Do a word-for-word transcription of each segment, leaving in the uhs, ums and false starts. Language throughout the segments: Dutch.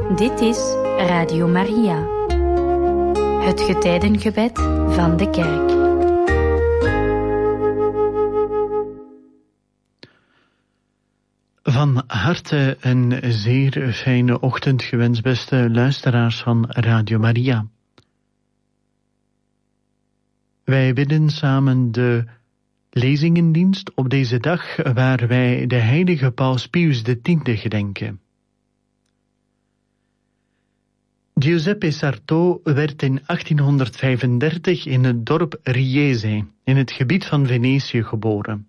Dit is Radio Maria, het getijdengebed van de Kerk. Van harte een zeer fijne ochtend gewenst, beste luisteraars van Radio Maria. Wij bidden samen de lezingendienst op deze dag waar wij de heilige Paus Pius X gedenken. Giuseppe Sarto werd in achttienhonderdvijfendertig in het dorp Riese, in het gebied van Venetië, geboren.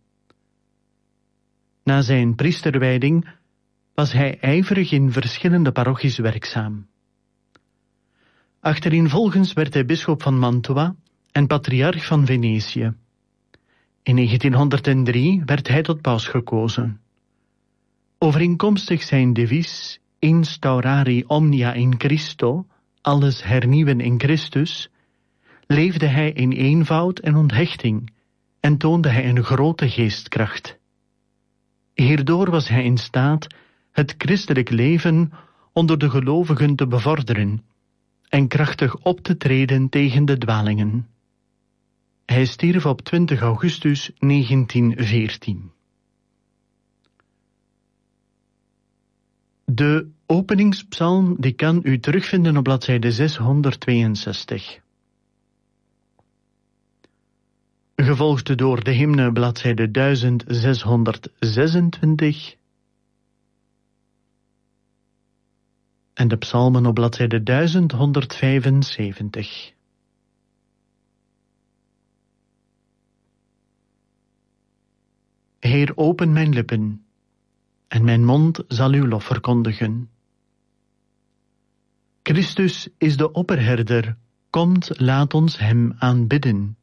Na zijn priesterwijding was hij ijverig in verschillende parochies werkzaam. Achtereenvolgens werd hij bisschop van Mantua en patriarch van Venetië. In negentienhonderddrie werd hij tot paus gekozen. Overeenkomstig zijn devies Instaurari omnia in Christo, alles hernieuwen in Christus, leefde hij in eenvoud en onthechting en toonde hij een grote geestkracht. Hierdoor was hij in staat het christelijk leven onder de gelovigen te bevorderen en krachtig op te treden tegen de dwalingen. Hij stierf op twintig augustus negentienveertien. De openingspsalm die kan u terugvinden op bladzijde zeshonderdtweeënzestig. Gevolgd door de hymne bladzijde duizend zeshonderdzesentwintig en de psalmen op bladzijde duizend honderdvijfenzeventig. Heer, open mijn lippen, en mijn mond zal uw lof verkondigen. Christus is de opperherder, komt, laat ons hem aanbidden.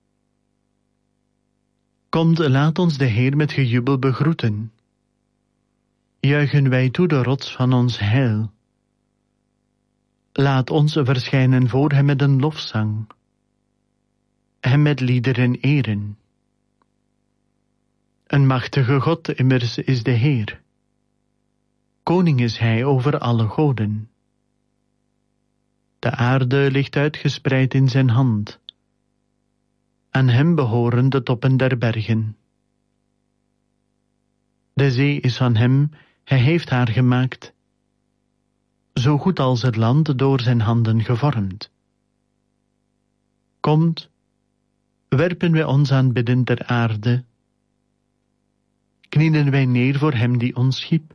Komt, laat ons de Heer met gejubel begroeten. Juichen wij toe de rots van ons heil. Laat ons verschijnen voor hem met een lofzang, hem met liederen eren. Een machtige God immers is de Heer. Koning is hij over alle goden. De aarde ligt uitgespreid in zijn hand. Aan hem behoren de toppen der bergen. De zee is van hem, hij heeft haar gemaakt. Zo goed als het land door zijn handen gevormd. Komt, werpen wij ons aanbidden ter aarde. Knielen wij neer voor hem die ons schiep.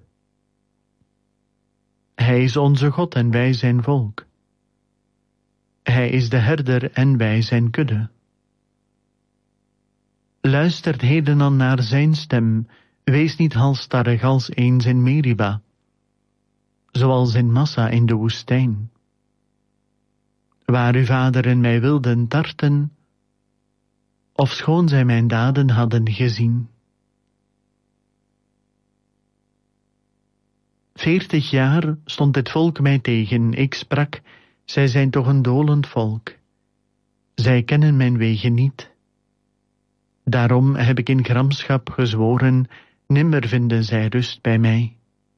Hij is onze God en wij zijn volk. Hij is de herder en wij zijn kudde. Luistert heden dan naar zijn stem, wees niet halsstarrig als eens in Meriba, zoals in Massa in de woestijn, waar uw vaderen mij wilden tarten, ofschoon zij mijn daden hadden gezien. Veertig jaar stond het volk mij tegen, ik sprak, zij zijn toch een dolend volk. Zij kennen mijn wegen niet. Daarom heb ik in gramschap gezworen, nimmer vinden zij rust bij mij.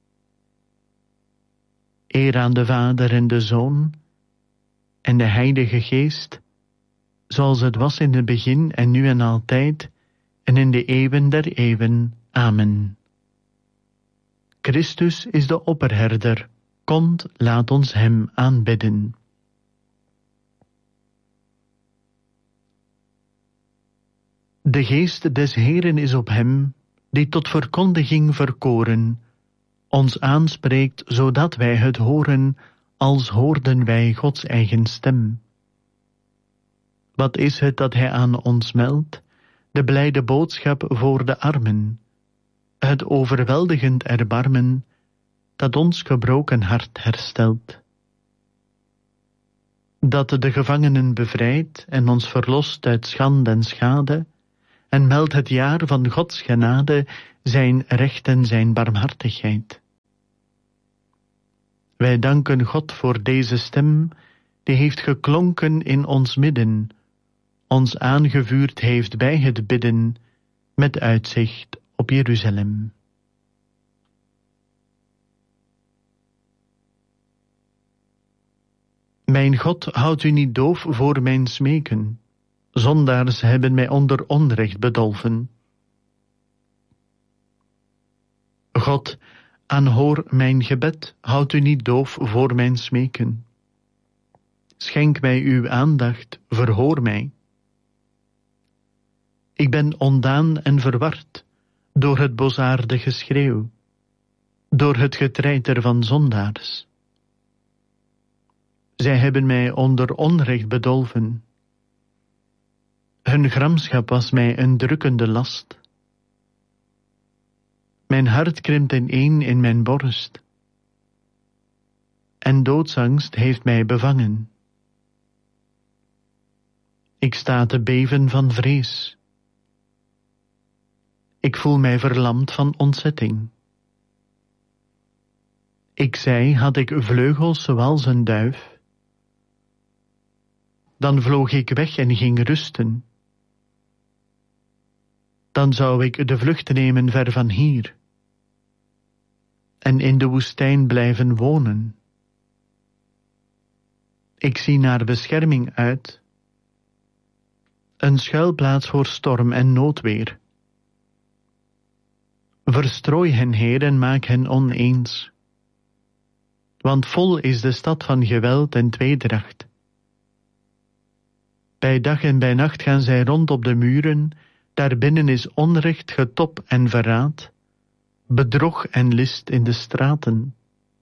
Eer aan de Vader en de Zoon en de Heilige Geest, zoals het was in het begin en nu en altijd en in de eeuwen der eeuwen. Amen. Christus is de opperherder, komt, laat ons hem aanbidden. De geest des Heeren is op hem, die tot verkondiging verkoren, ons aanspreekt, zodat wij het horen, als hoorden wij Gods eigen stem. Wat is het dat hij aan ons meldt? De blijde boodschap voor de armen, het overweldigend erbarmen, dat ons gebroken hart herstelt. Dat de gevangenen bevrijdt en ons verlost uit schande en schade, en meldt het jaar van Gods genade, zijn recht en zijn barmhartigheid. Wij danken God voor deze stem, die heeft geklonken in ons midden, ons aangevuurd heeft bij het bidden, met uitzicht op Jeruzalem. Mijn God, houdt u niet doof voor mijn smeken. Zondaars hebben mij onder onrecht bedolven. God, aanhoor mijn gebed, houd u niet doof voor mijn smeken. Schenk mij uw aandacht, verhoor mij. Ik ben ontdaan en verward door het boosaardige geschreeuw, door het getreiter van zondaars. Zij hebben mij onder onrecht bedolven. Hun gramschap was mij een drukkende last. Mijn hart krimpt ineen in mijn borst. En doodsangst heeft mij bevangen. Ik sta te beven van vrees. Ik voel mij verlamd van ontzetting. Ik zei, had ik vleugels zoals een duif, dan vloog ik weg en ging rusten. Dan zou ik de vlucht nemen ver van hier en in de woestijn blijven wonen. Ik zie naar bescherming uit, een schuilplaats voor storm en noodweer. Verstrooi hen, Heer, en maak hen oneens, want vol is de stad van geweld en tweedracht. Bij dag en bij nacht gaan zij rond op de muren, daarbinnen is onrecht, getop en verraad, bedrog en list in de straten.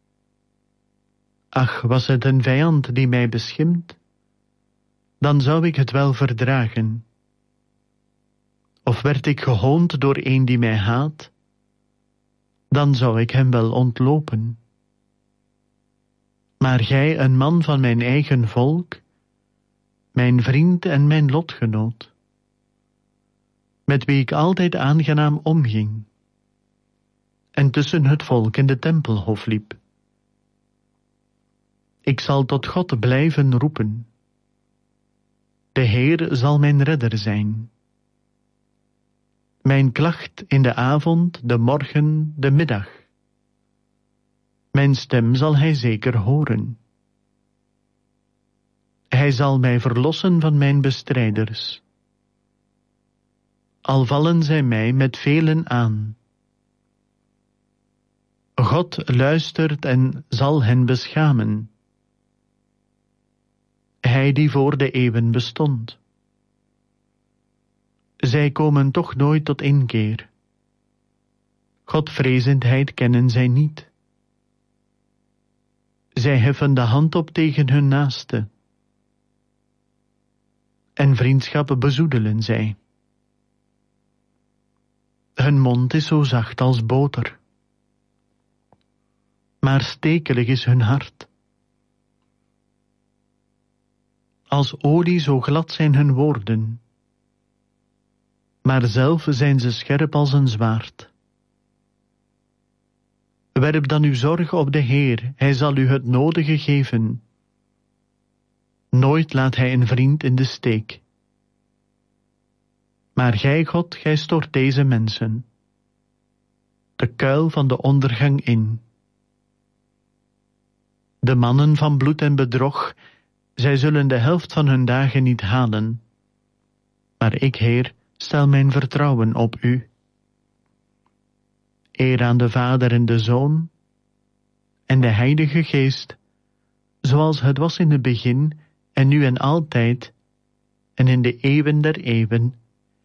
Ach, was het een vijand die mij beschimt, dan zou ik het wel verdragen. Of werd ik gehoond door een die mij haat, dan zou ik hem wel ontlopen. Maar gij, een man van mijn eigen volk, mijn vriend en mijn lotgenoot, met wie ik altijd aangenaam omging, en tussen het volk in de tempelhof liep. Ik zal tot God blijven roepen. De Heer zal mijn redder zijn. Mijn klacht in de avond, de morgen, de middag. Mijn stem zal hij zeker horen. Hij zal mij verlossen van mijn bestrijders. Al vallen zij mij met velen aan. God luistert en zal hen beschamen. Hij die voor de eeuwen bestond. Zij komen toch nooit tot inkeer. Godvrezendheid kennen zij niet. Zij heffen de hand op tegen hun naaste. En vriendschap bezoedelen zij. Hun mond is zo zacht als boter. Maar stekelig is hun hart. Als olie zo glad zijn hun woorden. Maar zelf zijn ze scherp als een zwaard. Werp dan uw zorg op de Heer, hij zal u het nodige geven. Nooit laat hij een vriend in de steek. Maar gij, God, gij stort deze mensen de kuil van de ondergang in. De mannen van bloed en bedrog, zij zullen de helft van hun dagen niet halen. Maar ik, Heer, stel mijn vertrouwen op u. Eer aan de Vader en de Zoon en de Heilige Geest, zoals het was in het begin en nu en altijd en in de eeuwen der eeuwen.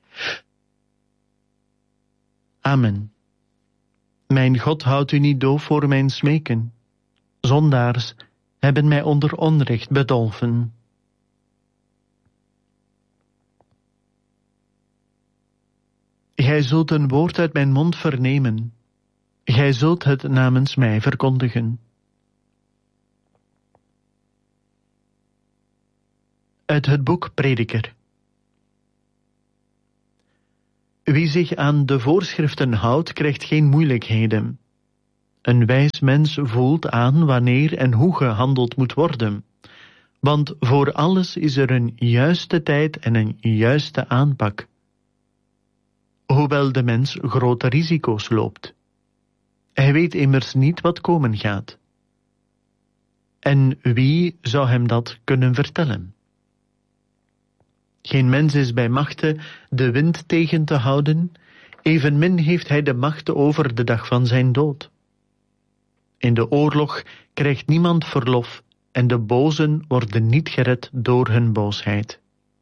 Amen. Mijn God, houdt u niet doof voor mijn smeken. Zondaars hebben mij onder onrecht bedolven. Gij zult een woord uit mijn mond vernemen. Gij zult het namens mij verkondigen. Uit het boek Prediker. Wie zich aan de voorschriften houdt, krijgt geen moeilijkheden. Een wijs mens voelt aan wanneer en hoe gehandeld moet worden. Want voor alles is er een juiste tijd en een juiste aanpak. Hoewel de mens grote risico's loopt. Hij weet immers niet wat komen gaat. En wie zou hem dat kunnen vertellen? Geen mens is bij machte de wind tegen te houden, evenmin heeft hij de macht over de dag van zijn dood. In de oorlog krijgt niemand verlof en de bozen worden niet gered door hun boosheid.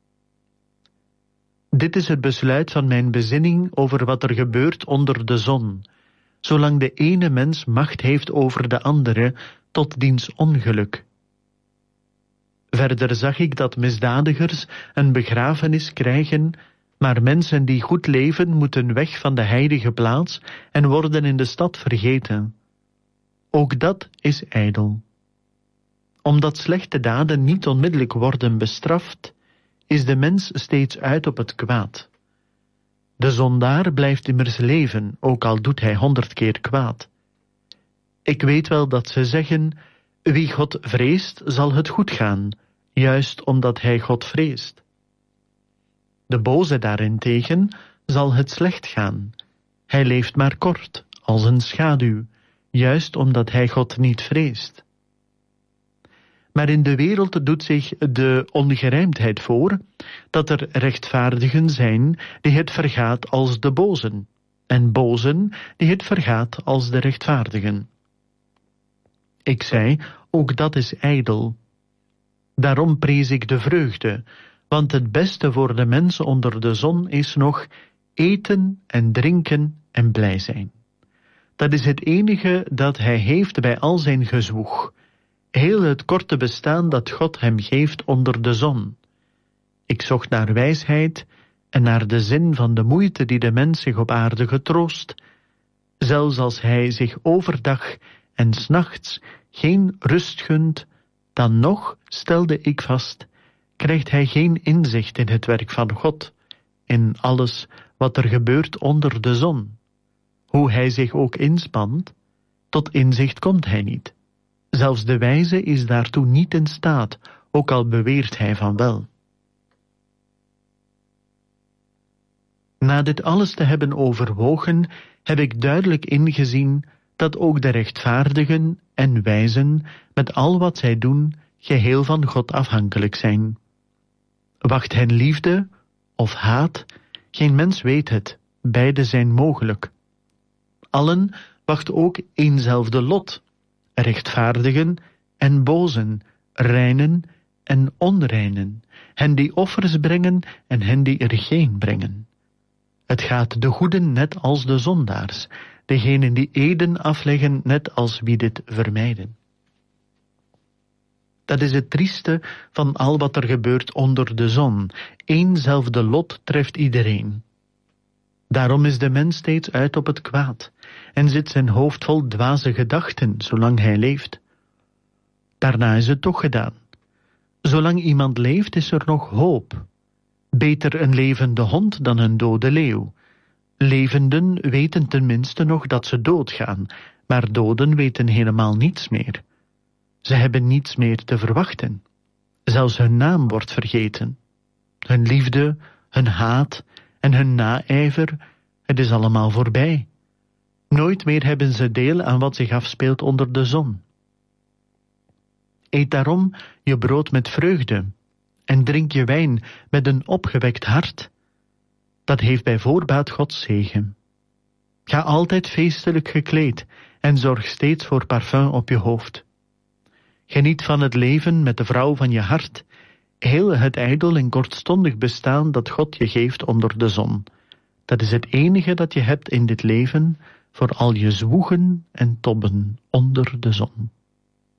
Dit is het besluit van mijn bezinning over wat er gebeurt onder de zon, zolang de ene mens macht heeft over de andere tot diens ongeluk. Verder zag ik dat misdadigers een begrafenis krijgen, maar mensen die goed leven moeten weg van de heilige plaats en worden in de stad vergeten. Ook dat is ijdel. Omdat slechte daden niet onmiddellijk worden bestraft, is de mens steeds uit op het kwaad. De zondaar blijft immers leven, ook al doet hij honderd keer kwaad. Ik weet wel dat ze zeggen, wie God vreest, zal het goed gaan, juist omdat hij God vreest. De boze daarentegen zal het slecht gaan. Hij leeft maar kort, als een schaduw, juist omdat hij God niet vreest. Maar in de wereld doet zich de ongerijmdheid voor, dat er rechtvaardigen zijn die het vergaat als de bozen, en bozen die het vergaat als de rechtvaardigen. Ik zei, ook dat is ijdel. Daarom prees ik de vreugde, want het beste voor de mensen onder de zon is nog eten en drinken en blij zijn. Dat is het enige dat hij heeft bij al zijn gezwoeg, heel het korte bestaan dat God hem geeft onder de zon. Ik zocht naar wijsheid en naar de zin van de moeite die de mens zich op aarde getroost, zelfs als hij zich overdag en 's nachts geen rust gunt, dan nog, stelde ik vast, krijgt hij geen inzicht in het werk van God, in alles wat er gebeurt onder de zon. Hoe hij zich ook inspant, tot inzicht komt hij niet. Zelfs de wijze is daartoe niet in staat, ook al beweert hij van wel. Na dit alles te hebben overwogen, heb ik duidelijk ingezien dat ook de rechtvaardigen en wijzen met al wat zij doen geheel van God afhankelijk zijn. Wacht hen liefde of haat, geen mens weet het, beide zijn mogelijk. Allen wacht ook eenzelfde lot, rechtvaardigen en bozen, reinen en onreinen, hen die offers brengen en hen die er geen brengen. Het gaat de goeden net als de zondaars, degenen die eden afleggen net als wie dit vermijden. Dat is het trieste van al wat er gebeurt onder de zon. Eénzelfde lot treft iedereen. Daarom is de mens steeds uit op het kwaad en zit zijn hoofd vol dwaze gedachten, zolang hij leeft. Daarna is het toch gedaan. Zolang iemand leeft, is er nog hoop. Beter een levende hond dan een dode leeuw. Levenden weten tenminste nog dat ze doodgaan, maar doden weten helemaal niets meer. Ze hebben niets meer te verwachten. Zelfs hun naam wordt vergeten. Hun liefde, hun haat en hun naijver, het is allemaal voorbij. Nooit meer hebben ze deel aan wat zich afspeelt onder de zon. Eet daarom je brood met vreugde en drink je wijn met een opgewekt hart. Dat heeft bij voorbaat Gods zegen. Ga altijd feestelijk gekleed en zorg steeds voor parfum op je hoofd. Geniet van het leven met de vrouw van je hart, heel het ijdel en kortstondig bestaan dat God je geeft onder de zon. Dat is het enige dat je hebt in dit leven voor al je zwoegen en tobben onder de zon.